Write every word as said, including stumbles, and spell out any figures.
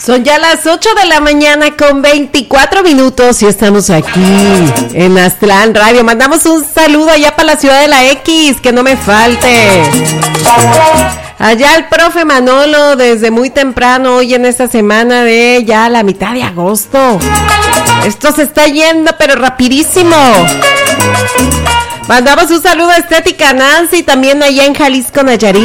Son ya las ocho de la mañana con veinticuatro minutos y estamos aquí en Aztlán Radio. Mandamos un saludo allá para la ciudad de la X, que no me falte. Allá el profe Manolo desde muy temprano hoy en esta semana de ya la mitad de agosto. Esto se está yendo pero rapidísimo. Mandamos un saludo a Estética Nancy, también allá en Jalisco, Nayarit.